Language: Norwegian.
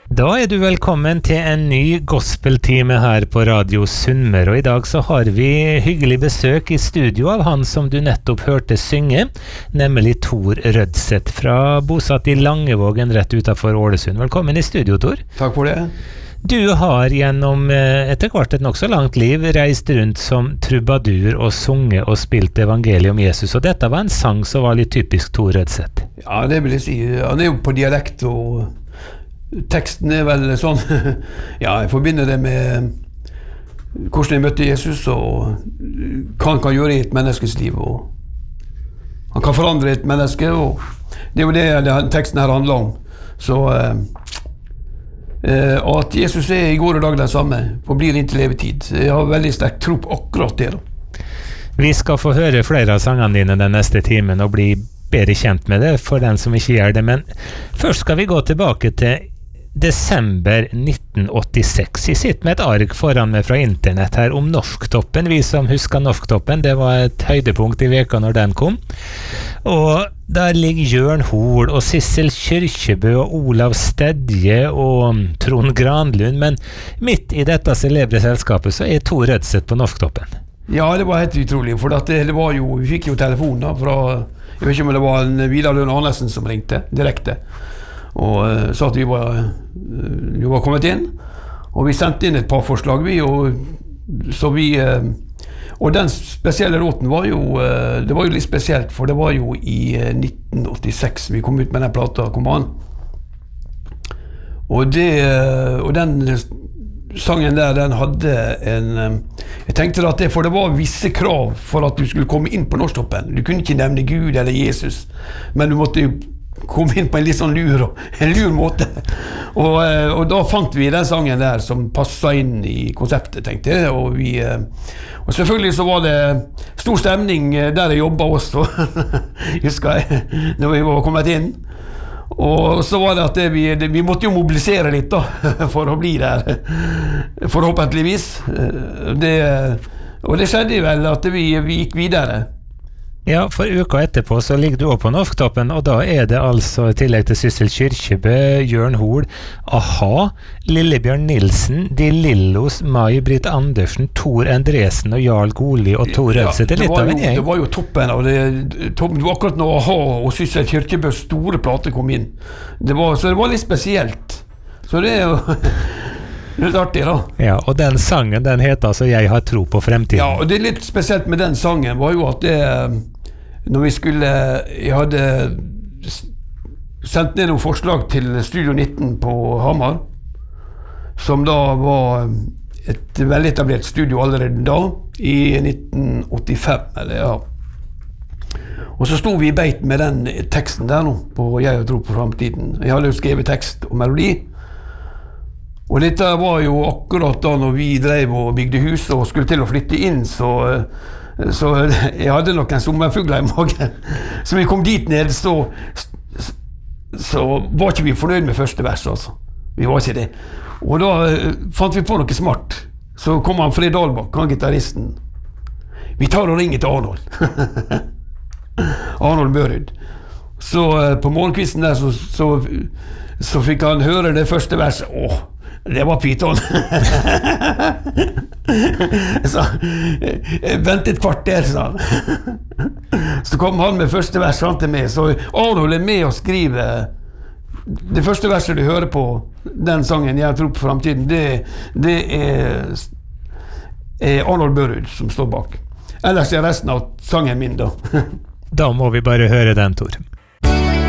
Da du velkommen til en ny gospeltime her på Radio Sunnmøre, og i dag så har vi hyggelig besøk i studio av han som du nettopp hørte synge, nemlig Tor Rødseth, bosatt i Langevågen rett utenfor Ålesund. Velkommen i studio, Tor. Takk for det. Du har gjennom etter hvert et nok så langt liv reist rundt som trubadur og sunget og spilt evangeliet om Jesus, og dette var en sang som var litt typisk Tor Rødseth. Ja, det vil jeg si. Han jo på dialekt, og teksten vel sånn, ja, jeg forbinder det med hvordan jeg møtte Jesus, og hva han kan gjøre i et menneskes liv, og han kan forandre et menneske, og det jo det teksten her handler om. Så at Jesus i går og dag den samme, forblir inntil levetid. Jeg har veldig sterk tro på akkurat det da. Vi skal få høre flere av sangene dine den neste timen og bli bedre kjent med det for den som ikke gjør det, men først skal vi gå tilbake til desember 1986. Jeg sitter med et ark foran meg fra internett her om Norsktoppen. Vi som husker Norsktoppen, det var et høydepunkt i veka når den kom. Og der ligger Jørn Hoel og Sissel Kyrkjebø og Olav Stedje og Trond Granlund, men midt i dette celebre selskapet så Tor Rødseth på Norsktoppen. Ja, det var helt utrolig, for det var jo, vi fikk jo telefon da, fra, jeg vet ikke om det var en Vidar Lund Arnesen som ringte direkte, og sa at vi var kommet inn, og vi sendte inn et par forslag, og den spesielle låten var jo, det var jo litt spesielt, for det var jo i 1986 vi kom ut med den plata, kom an, og den sangen der, den hadde jeg tenkte at for det var visse krav for at du skulle komme inn på Norsktoppen. Du kunne ikke nevne Gud eller Jesus, men du måtte jo komme inn på en litt sånn lur måte. Og da fant vi den sangen der som passet inn i konseptet, tenkte jeg. Og selvfølgelig så var det stor stemning der jeg jobbet også, husker jeg, når vi var kommet inn. Og så var det at vi måtte jo mobilisere litt da, for å bli der, forhåpentligvis. Og det skjedde vel at vi gikk videre. Ja, for uka etterpå så ligger du også på Norsktoppen, og da det altså i tillegg til Sissel Kyrkjebø, Jørn Hoel, a-ha, Lillebjørn Nilsen, De Lillos, May-Britt Andersen, Tor Endresen og Jarl Goli og Tor Rødseth. Litt av en gjeng. Det var jo toppen av det. Det var akkurat når a-ha og Sissel Kyrkjebøs store plate kom inn. Så det var litt spesielt. Så det jo litt artig da. Ja, og den sangen, den heter altså «Jeg har tro på fremtiden». Ja, og det litt spesielt med den sangen var jo at når jeg hadde sendt ned noen forslag til Studio 19 på Hamar, som da var et veletablert studio allerede da, i 1985, eller ja. Og så stod vi i beit med den teksten der nå, på «Jeg har tro på fremtiden». Jeg hadde jo skrevet tekst og melodi, og dette var jo akkurat da når vi drev og bygde hus og skulle til å flytte inn, så jeg hadde nok en sommerfugler i magen. Så vi kom dit ned, så var ikke vi fornøyd med første vers, altså. Vi var ikke det. Og da fant vi på noe smart. Så kom han Fred Dahlbakk, han gitaristen. Vi tar og ringer til Arnold. Arnold Børud. Så på morgenkvisten der så fikk han høre det første verset. Åh, det var Python. Så vent et kvarter, sa han. Så kom han med første vers fram til meg, så Arnold med å skrive det første verset du hører på den sangen «Jeg tror på fremtiden», det Arnold Børud som står bak. Ellers resten av sangen min da. Da må vi bare høre den, Tor.